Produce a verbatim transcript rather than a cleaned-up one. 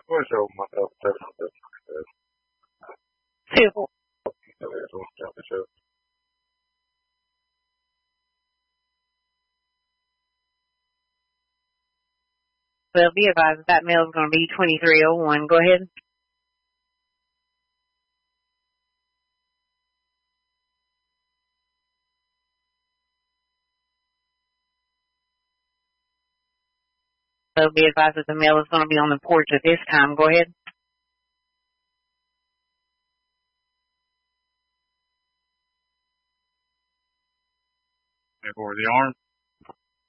voisi hommaa tällaista. Two. Well, be advised that mail is going to be twenty-three oh one. Go ahead. Well, be advised that the mail is going to be on the porch at this time. Go ahead. For the arm.